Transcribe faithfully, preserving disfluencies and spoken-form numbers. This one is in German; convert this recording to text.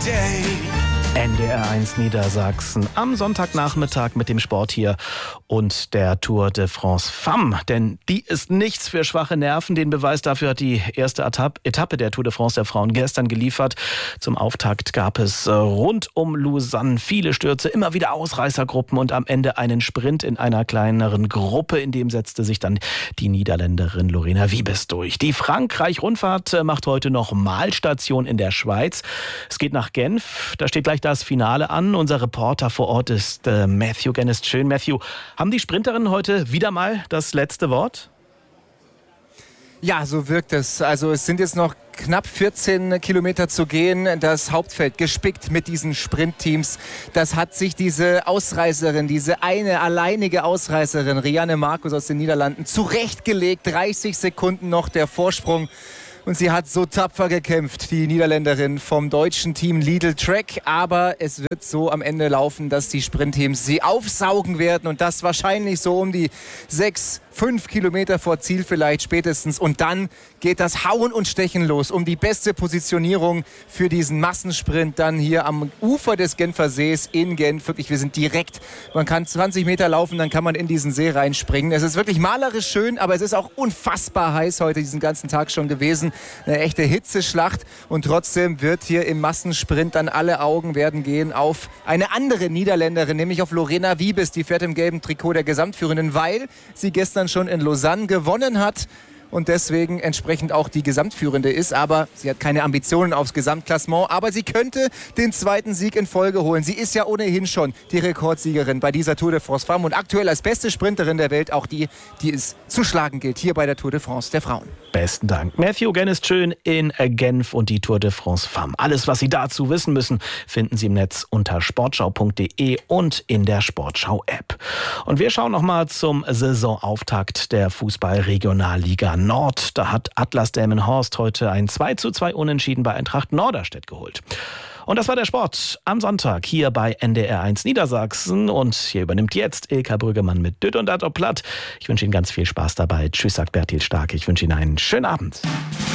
day. N D R eins Niedersachsen am Sonntagnachmittag mit dem Sport hier und der Tour de France Femme. Denn die ist nichts für schwache Nerven. Den Beweis dafür hat die erste Etappe der Tour de France der Frauen gestern geliefert. Zum Auftakt gab es rund um Lausanne viele Stürze, immer wieder Ausreißergruppen und am Ende einen Sprint in einer kleineren Gruppe. In dem setzte sich dann die Niederländerin Lorena Wiebes durch. Die Frankreich-Rundfahrt macht heute noch Mahlstation in der Schweiz. Es geht nach Genf. Da steht gleich das Finale an. Unser Reporter vor Ort ist äh, Matthew Genest-Schön. Matthew, haben die Sprinterinnen heute wieder mal das letzte Wort? Ja, so wirkt es. Also es sind jetzt noch knapp vierzehn Kilometer zu gehen. Das Hauptfeld gespickt mit diesen Sprintteams. Das hat sich diese Ausreißerin, diese eine alleinige Ausreißerin, Rianne Marcus aus den Niederlanden, zurechtgelegt. dreißig Sekunden noch der Vorsprung. Und sie hat so tapfer gekämpft, die Niederländerin vom deutschen Team Lidl Trek. Aber es wird so am Ende laufen, dass die Sprintteams sie aufsaugen werden. Und das wahrscheinlich so um die sechs, fünf Kilometer vor Ziel vielleicht spätestens. Und dann geht das Hauen und Stechen los um die beste Positionierung für diesen Massensprint. Dann hier am Ufer des Genfer Sees in Genf. Wirklich, wir sind direkt. Man kann zwanzig Meter laufen, dann kann man in diesen See reinspringen. Es ist wirklich malerisch schön, aber es ist auch unfassbar heiß heute diesen ganzen Tag schon gewesen. Eine echte Hitzeschlacht und trotzdem wird hier im Massensprint dann alle Augen werden gehen auf eine andere Niederländerin, nämlich auf Lorena Wiebes. Die fährt im gelben Trikot der Gesamtführenden, weil sie gestern schon in Lausanne gewonnen hat und deswegen entsprechend auch die Gesamtführende ist. Aber sie hat keine Ambitionen aufs Gesamtklassement. Aber sie könnte den zweiten Sieg in Folge holen. Sie ist ja ohnehin schon die Rekordsiegerin bei dieser Tour de France Femme und aktuell als beste Sprinterin der Welt auch die, die es zu schlagen gilt hier bei der Tour de France der Frauen. Besten Dank. Matthew Genest-Schön in Genf und die Tour de France Femme. Alles, was Sie dazu wissen müssen, finden Sie im Netz unter sportschau punkt de und in der Sportschau-App. Und wir schauen noch mal zum Saisonauftakt der Fußball-Regionalliga Nord. Da hat Atlas Delmenhorst heute ein zwei zu zwei Unentschieden bei Eintracht Norderstedt geholt. Und das war der Sport am Sonntag hier bei N D R eins Niedersachsen. Und hier übernimmt jetzt Ilka Brüggemann mit Düt und Dat op Platt. Ich wünsche Ihnen ganz viel Spaß dabei. Tschüss, sagt Bertil Stark. Ich wünsche Ihnen einen schönen Abend.